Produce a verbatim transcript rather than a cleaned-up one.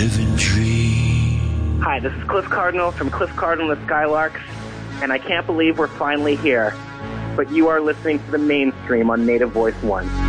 living dream. Hi, this is Cliff Cardinal from Cliff Cardinal and the Skylarks, and I can't believe we're finally here. But you are listening to the mainstream on Native Voice One.